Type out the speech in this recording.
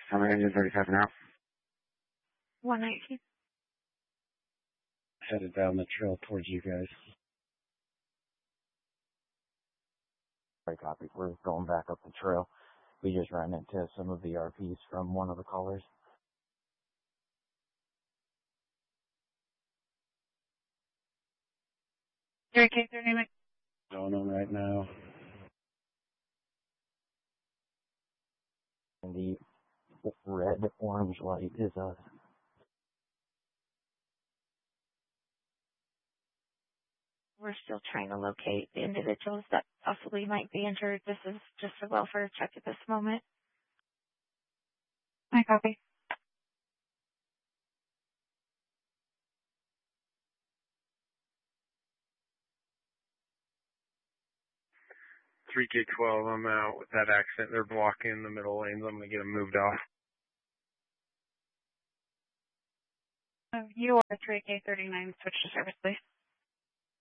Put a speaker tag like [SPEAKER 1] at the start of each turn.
[SPEAKER 1] Summit engine 37 out.
[SPEAKER 2] 119.
[SPEAKER 3] Headed down the trail towards you guys.
[SPEAKER 4] Right, copy. We're going back up the trail. We just ran into some of the RPs from one of the callers.
[SPEAKER 2] K39.
[SPEAKER 3] Going on right now.
[SPEAKER 4] And the red-orange light is us.
[SPEAKER 2] We're still trying to locate the individuals that possibly might be injured. This is just a welfare check at this moment. I copy.
[SPEAKER 5] Three K12, I'm out with that accident. They're blocking the middle lanes. I'm going to get them moved off.
[SPEAKER 2] You are 3K39, switch to service, please.